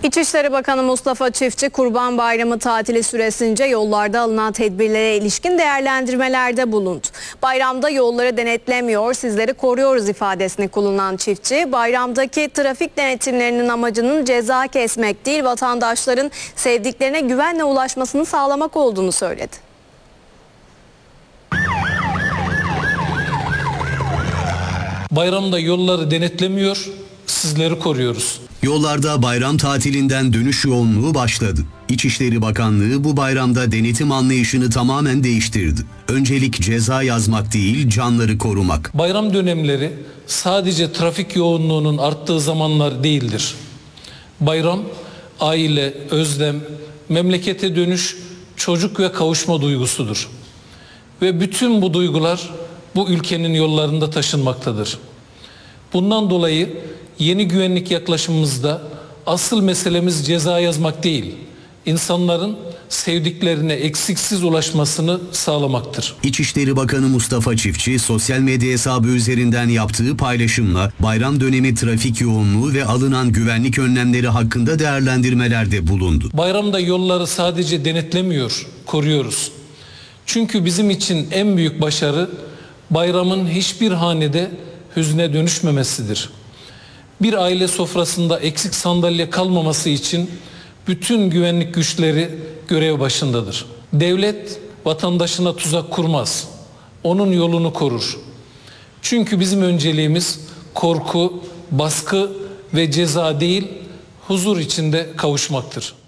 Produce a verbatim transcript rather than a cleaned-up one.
İçişleri Bakanı Mustafa Çiftçi, Kurban Bayramı tatili süresince yollarda alınan tedbirlere ilişkin değerlendirmelerde bulundu. Bayramda yolları denetlemiyor, sizleri koruyoruz ifadesini kullanan Çiftçi, bayramdaki trafik denetimlerinin amacının ceza kesmek değil, vatandaşların sevdiklerine güvenle ulaşmasını sağlamak olduğunu söyledi. Bayramda yolları denetlemiyor, sizleri koruyoruz. Yollarda bayram tatilinden dönüş yoğunluğu başladı. İçişleri Bakanlığı bu bayramda denetim anlayışını tamamen değiştirdi. Öncelik ceza yazmak değil, canları korumak. Bayram dönemleri sadece trafik yoğunluğunun arttığı zamanlar değildir. Bayram, aile, özlem, memlekete dönüş, çocuk ve kavuşma duygusudur. Ve bütün bu duygular bu ülkenin yollarında taşınmaktadır. Bundan dolayı yeni güvenlik yaklaşımımızda asıl meselemiz ceza yazmak değil, insanların sevdiklerine eksiksiz ulaşmasını sağlamaktır. İçişleri Bakanı Mustafa Çiftçi sosyal medya hesabı üzerinden yaptığı paylaşımla bayram dönemi trafik yoğunluğu ve alınan güvenlik önlemleri hakkında değerlendirmelerde bulundu. Bayramda yolları sadece denetlemiyor, koruyoruz. Çünkü bizim için en büyük başarı bayramın hiçbir hanede hüzne dönüşmemesidir. Bir aile sofrasında eksik sandalye kalmaması için bütün güvenlik güçleri görev başındadır. Devlet vatandaşına tuzak kurmaz. Onun yolunu korur. Çünkü bizim önceliğimiz korku, baskı ve ceza değil, huzur içinde kavuşmaktır.